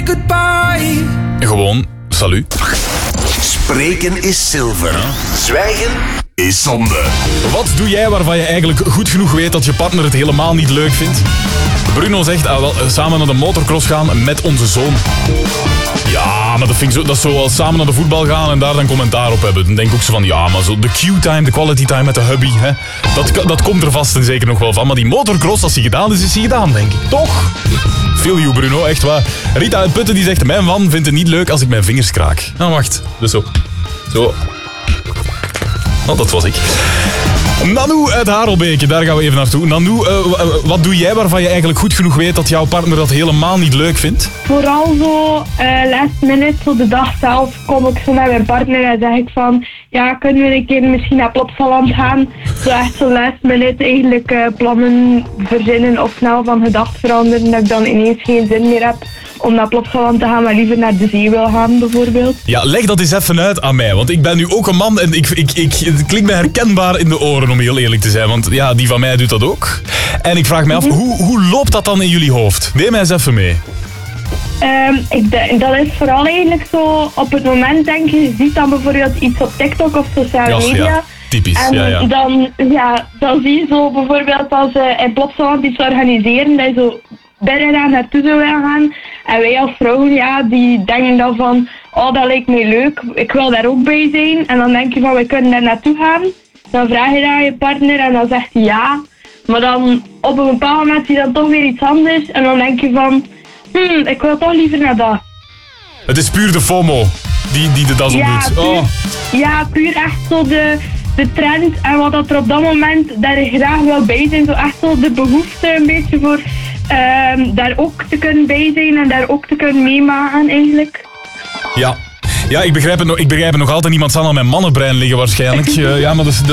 goodbye. Gewoon, salut. Spreken is zilver. Zwijgen is zonde. Wat doe jij waarvan je eigenlijk goed genoeg weet dat je partner het helemaal niet leuk vindt? Bruno zegt, samen naar de motocross gaan met onze zoon. Ja, maar dat is zoals samen naar de voetbal gaan en daar dan commentaar op hebben. Dan denk ik ook zo van, ja, maar zo de Q-time, de quality time met de hubby, hè, dat komt er vast en zeker nog wel van. Maar die motocross, als die gedaan is die gedaan, denk ik. Toch? Feel you, Bruno, echt waar. Rita uit Putten die zegt, mijn man vindt het niet leuk als ik mijn vingers kraak. Nou, wacht. Dus zo. Oh, dat was ik. Nanoe uit Harelbeke, daar gaan we even naartoe. Nanoe, wat doe jij waarvan je eigenlijk goed genoeg weet dat jouw partner dat helemaal niet leuk vindt? Vooral zo last minute, zo de dag zelf, kom ik zo naar mijn partner en zeg ik van, ja, kunnen we een keer misschien naar Plopsaland gaan? Zo echt zo last minute eigenlijk plannen verzinnen of snel van gedacht veranderen, dat ik dan ineens geen zin meer heb om naar Plopsaland te gaan, maar liever naar de zee wil gaan bijvoorbeeld. Ja, leg dat eens even uit aan mij, want ik ben nu ook een man en het klinkt mij herkenbaar in de oren om heel eerlijk te zijn, want ja, die van mij doet dat ook. En ik vraag me af, hoe loopt dat dan in jullie hoofd? Neem mij eens even mee. Dat is vooral eigenlijk zo, op het moment denk je ziet dan bijvoorbeeld iets op TikTok of sociale media. Ja, typisch. En dan zie je zo bijvoorbeeld als ze in Plopsaland iets organiseren, dat je zo binnen daar naartoe zou willen gaan. En wij als vrouwen, ja, die denken dan van, oh, dat lijkt mij leuk, ik wil daar ook bij zijn. En dan denk je van, we kunnen daar naartoe gaan. Dan vraag je dat aan je partner en dan zegt hij ja. Maar dan op een bepaald moment zie je dan toch weer iets anders. En dan denk je van, ik wil toch liever naar dat. Het is puur de FOMO die de das op doet. Oh. Ja, puur echt zo de trend en wat dat er op dat moment daar graag wil bij zijn. Zo echt zo de behoefte een beetje voor daar ook te kunnen bij zijn en daar ook te kunnen meemaken eigenlijk. Ja, ik begrijp het nog altijd. Niemand zal aan mijn mannenbrein liggen waarschijnlijk. Ja, maar